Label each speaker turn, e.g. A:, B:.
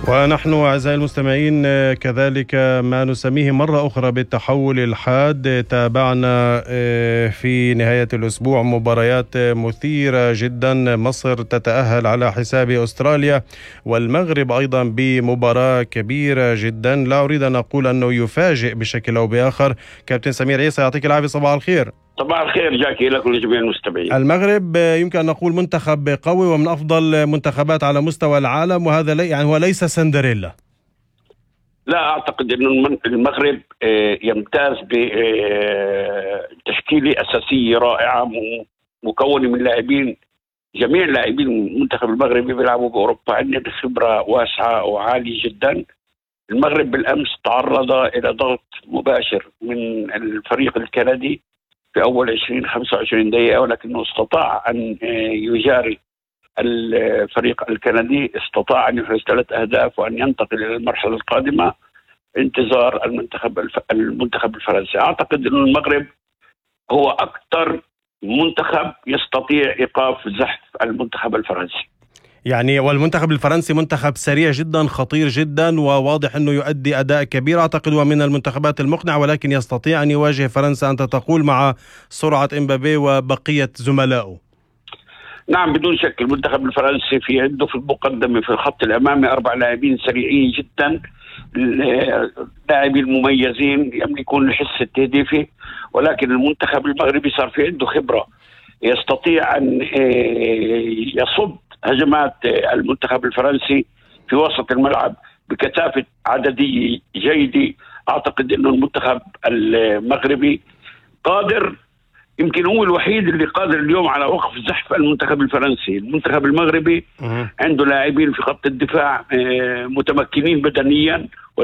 A: ونحن أعزائي المستمعين كذلك ما نسميه مرة أخرى بالتحول الحاد. تابعنا في نهاية الأسبوع مباريات مثيرة جدا. مصر تتأهل على حساب أستراليا، والمغرب أيضا بمباراة كبيرة جدا. لا أريد أن أقول أنه يفاجئ بشكل أو بآخر. كابتن سمير عيسى، يعطيك العافية، صباح الخير.
B: صباح الخير جاكي لك ولجميع المستمعين.
A: المغرب يمكن أن نقول منتخب قوي ومن أفضل منتخبات على مستوى العالم، وهذا يعني هو ليس سندريلا.
B: لا أعتقد أن المغرب يمتاز بتشكيلة أساسية رائعة مكونة من لاعبين. جميع لاعبين المنتخب المغربي بيلعبوا بأوروبا، عندنا خبرة واسعة وعالية جدا. المغرب بالأمس تعرض إلى ضغط مباشر من الفريق الكندي في أول 20-25 دقيقة، ولكنه استطاع أن يجاري الفريق الكندي، استطاع أن يحرز 3 أهداف وأن ينتقل إلى المرحلة القادمة انتظار المنتخب الفرنسي. أعتقد أن المغرب هو أكثر منتخب يستطيع إيقاف زحف المنتخب الفرنسي.
A: يعني والمنتخب الفرنسي منتخب سريع جدا، خطير جدا، وواضح أنه يؤدي أداء كبير. أعتقد هو من المنتخبات المقنعة، ولكن يستطيع أن يواجه فرنسا أنت تقول مع سرعة إمبابي وبقية زملائه.
B: نعم بدون شك المنتخب الفرنسي في عنده في المقدمة في الخط الأمامي 4 لاعبين سريعين جدا، لاعبين مميزين يملكون الحس التهديفي، ولكن المنتخب المغربي صار في عنده خبرة، يستطيع أن يصد هجمات المنتخب الفرنسي في وسط الملعب بكثافة عددية جيدة. أعتقد أنه المنتخب المغربي قادر، يمكن هو الوحيد اللي قادر اليوم على وقف زحف المنتخب الفرنسي. المنتخب المغربي عنده لاعبين في خط الدفاع متمكنين بدنيا